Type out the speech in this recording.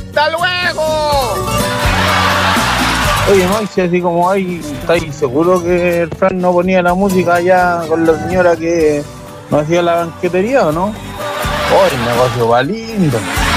¡Hasta luego! Oye, no, y si así como hay, ¿estáis seguro que el Fran no ponía la música allá con la señora que no hacía la banquetería o no? Oh, el negocio va lindo.